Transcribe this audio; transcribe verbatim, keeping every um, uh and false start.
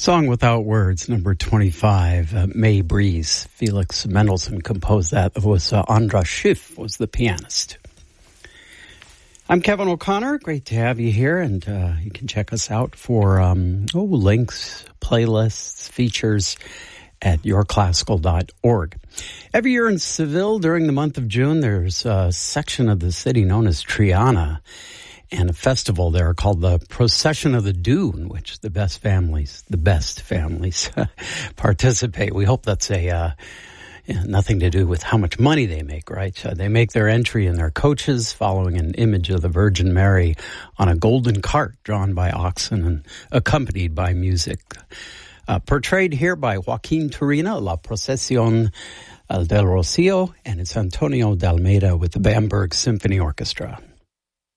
Song Without Words, number twenty-five, uh, May Breeze. Felix Mendelssohn composed that. It was uh, Andras Schiff was the pianist. I'm Kevin O'Connor. Great to have you here, and uh, you can check us out for um, oh links, playlists, features at your classical dot org. Every year in Seville during the month of June, there's a section of the city known as Triana, and a festival there called the Procession of the Dune, which the best families, the best families participate. We hope that's a uh, yeah, nothing to do with how much money they make, right? So they make their entry in their coaches following an image of the Virgin Mary on a golden cart drawn by oxen and accompanied by music. Uh, portrayed here by Joaquin Turina, La Procesión del Rocío, and it's Antonio de Almeida with the Bamberg Symphony Orchestra.